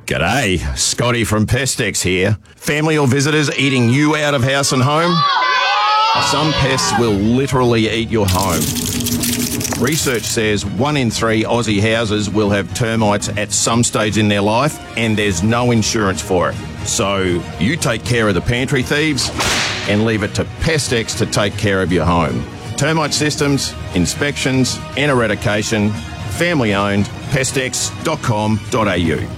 G'day, Scotty from Pestex here. Family or visitors eating you out of house and home? Some pests will literally eat your home. Research says 1 in 3 Aussie houses will have termites at some stage in their life, and there's no insurance for it. So you take care of the pantry thieves and leave it to Pestex to take care of your home. Termite systems, inspections and eradication. Family owned. Pestex.com.au.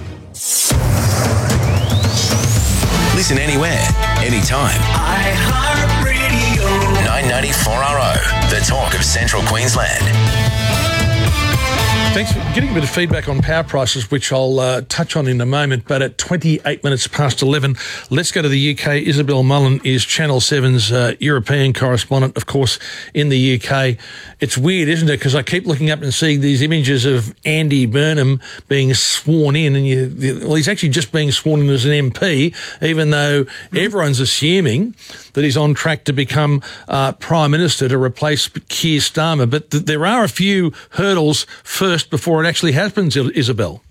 Listen anywhere, anytime. iHeartRadio. 994RO, the talk of Central Queensland. Thanks for getting a bit of feedback on power prices, which I'll touch on in a moment. But at 28 minutes past 11, let's go to the UK. Isabel Mullen is Channel 7's European correspondent, of course, in the UK. It's weird, isn't it? Because I keep looking up and seeing these images of Andy Burnham being sworn in, and he's actually just being sworn in as an MP, even though everyone's assuming that he's on track to become Prime Minister to replace Keir Starmer. But there are a few hurdles first before it actually happens, Isabel.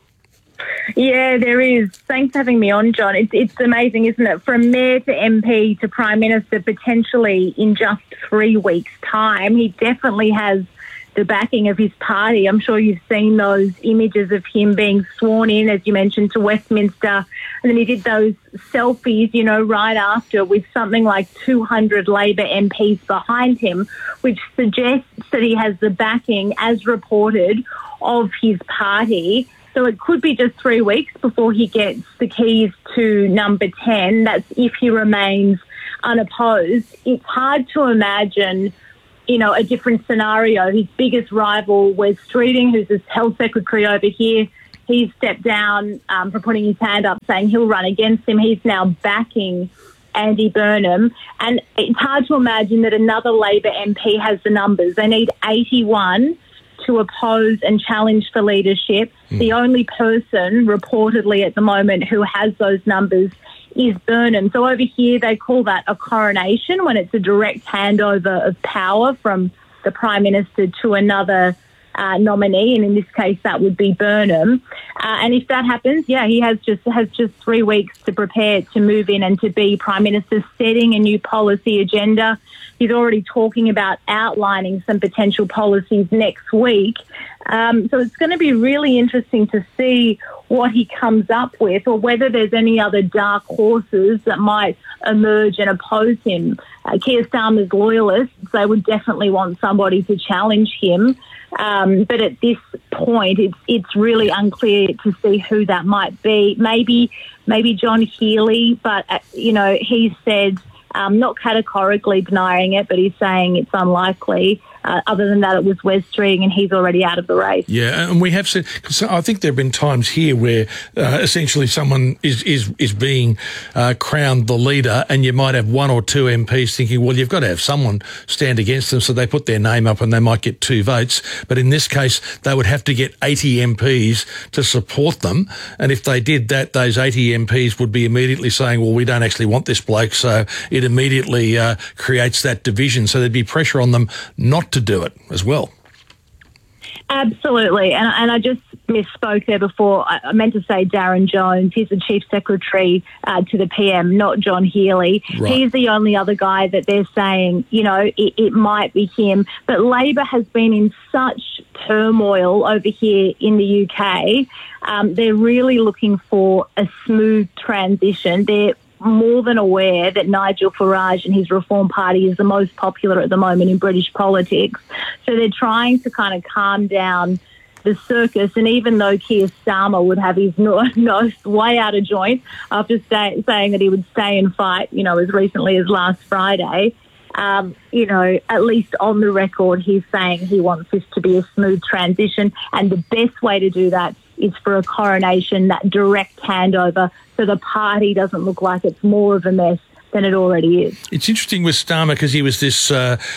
Yeah, there is. Thanks for having me on, John. It's amazing, isn't it? From Mayor to MP to Prime Minister, potentially in just 3 weeks' time. He definitely has the backing of his party. I'm sure you've seen those images of him being sworn in, as you mentioned, to Westminster. And then he did those selfies, right after, with something like 200 Labor MPs behind him, which suggests that he has the backing, as reported, of his party. So it could be just 3 weeks before he gets the keys to number 10. That's if he remains unopposed. It's hard to imagine, a different scenario. His biggest rival, Wes Streeting, who's the health secretary over here, he's stepped down for putting his hand up, saying he'll run against him. He's now backing Andy Burnham. And it's hard to imagine that another Labor MP has the numbers. They need 81 to oppose and challenge for leadership. The only person reportedly at the moment who has those numbers is Burnham. So over here they call that a coronation, when it's a direct handover of power from the Prime Minister to another nominee, and in this case that would be Burnham. And if that happens, he has just 3 weeks to prepare to move in and to be Prime Minister, setting a new policy agenda. He's already talking about outlining some potential policies next week. So it's going to be really interesting to see what he comes up with, or whether there's any other dark horses that might emerge and oppose him. Keir Starmer's loyalists, they would definitely want somebody to challenge him. But at this point, it's really unclear to see who that might be. Maybe John Healey, but, he said, not categorically denying it, but he's saying it's unlikely. Other than that, it was Wes Streeting, and he's already out of the race. Yeah, and we have seen, because I think there have been times here where essentially someone is being crowned the leader, and you might have 1 or 2 MPs thinking, well, you've got to have someone stand against them, so they put their name up and they might get 2 votes. But in this case, they would have to get 80 MPs to support them. And if they did that, those 80 MPs would be immediately saying, well, we don't actually want this bloke. So it immediately creates that division. So there'd be pressure on them not to do it as well. Absolutely. And I just misspoke there before. I meant to say Darren Jones. He's the Chief Secretary to the PM, not John Healey. Right. He's the only other guy that they're saying, it might be him. But Labor has been in such turmoil over here in the UK. They're really looking for a smooth transition. They're more than aware that Nigel Farage and his Reform Party is the most popular at the moment in British politics. So they're trying to kind of calm down the circus. And even though Keir Starmer would have his nose way out of joint after saying that he would stay and fight, as recently as last Friday, at least on the record, he's saying he wants this to be a smooth transition. And the best way to do that is for a coronation, that direct handover, so the party doesn't look like it's more of a mess than than it already is. It's interesting with Starmer because he was this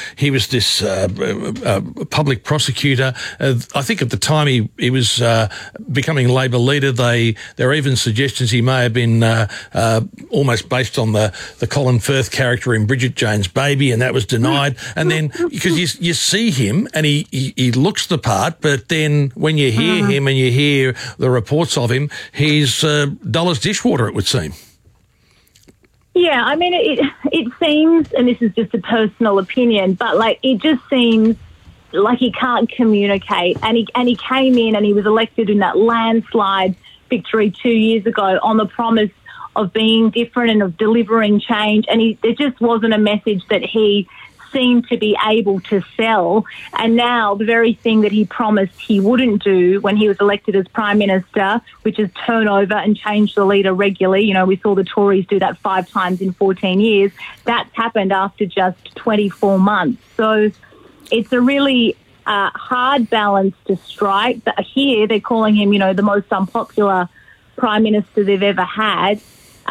public prosecutor. I think at the time he was becoming Labor leader. There were even suggestions he may have been almost based on the Colin Firth character in Bridget Jones' Baby, and that was denied. And then because you see him and he looks the part, but then when you hear him and you hear the reports of him, he's dull as dishwater, it would seem. Yeah, I mean, it seems, and this is just a personal opinion, but like it just seems like he can't communicate. And he came in and he was elected in that landslide victory 2 years ago on the promise of being different and of delivering change. And there just wasn't a message that he seemed to be able to sell. And now the very thing that he promised he wouldn't do when he was elected as Prime Minister, which is turn over and change the leader regularly. You know, we saw the Tories do that 5 times in 14 years. That's happened after just 24 months. So it's a really hard balance to strike. But here they're calling him, you know, the most unpopular Prime Minister they've ever had.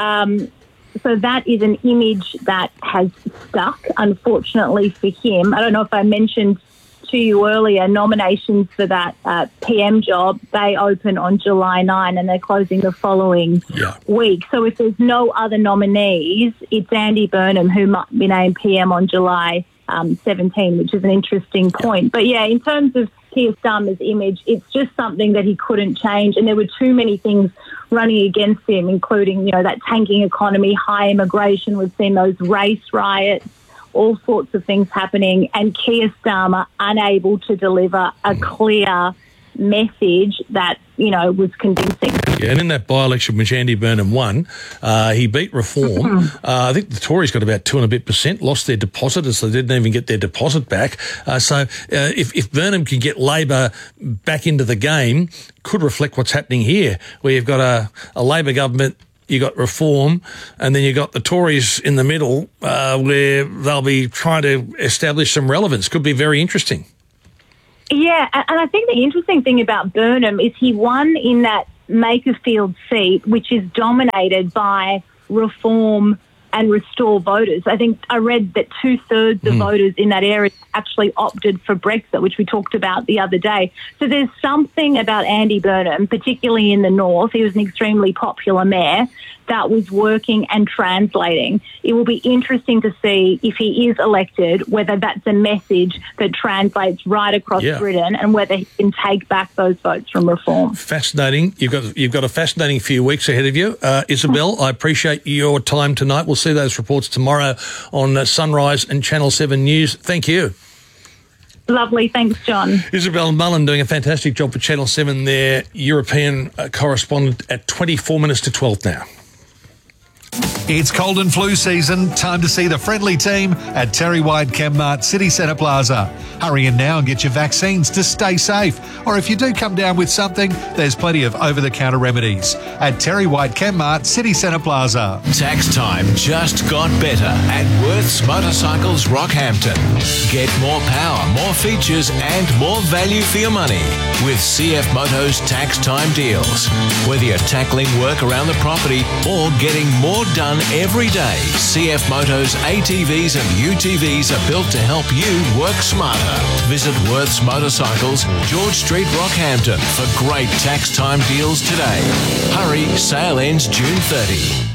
So that is an image that has stuck, unfortunately, for him. I don't know if I mentioned to you earlier, nominations for that PM job, they open on July 9 and they're closing the following week. So if there's no other nominees, it's Andy Burnham who might be named PM on July 17, which is an interesting point. But, yeah, in terms of Keir Starmer's image, it's just something that he couldn't change. And there were too many things running against him, including, you know, that tanking economy, high immigration. We've seen those race riots, all sorts of things happening. And Keir Starmer unable to deliver a clear message that, you know, was convincing. Yeah, and in that by-election which Andy Burnham won, he beat Reform. I think the Tories got about 2% and a bit, lost their depositors, so they didn't even get their deposit back. So if Burnham can get Labor back into the game, could reflect what's happening here, where you've got a Labor government, you got Reform, and then you got the Tories in the middle, where they'll be trying to establish some relevance. Could be very interesting. Yeah, and I think the interesting thing about Burnham is he won in that Makerfield seat, which is dominated by Reform and Restore voters. I think I read that 2/3 of voters in that area actually opted for Brexit, which we talked about the other day. So there's something about Andy Burnham, particularly in the north. He was an extremely popular mayor that was working and translating. It will be interesting to see if he is elected, whether that's a message that translates right across Britain and whether he can take back those votes from Reform. Fascinating. You've got a fascinating few weeks ahead of you. Isabel, I appreciate your time tonight. We'll see those reports tomorrow on Sunrise and Channel 7 News. Thank you. Lovely. Thanks, John. Isabel Mullen doing a fantastic job for Channel 7, their European correspondent, at 24 minutes to 12 now. It's cold and flu season. Time to see the friendly team at Terry White Chemmart City Centre Plaza. Hurry in now and get your vaccines to stay safe. Or if you do come down with something, there's plenty of over-the-counter remedies at Terry White Chemmart City Centre Plaza. Tax time just got better at Worth's Motorcycles Rockhampton. Get more power, more features and more value for your money with CF Motos tax time deals. Whether you're tackling work around the property or getting more done every day, CF Motos ATVs and UTVs are built to help you work smarter. Visit Worth's Motorcycles, George Street, Rockhampton for great tax time deals today. Hurry, sale ends June 30.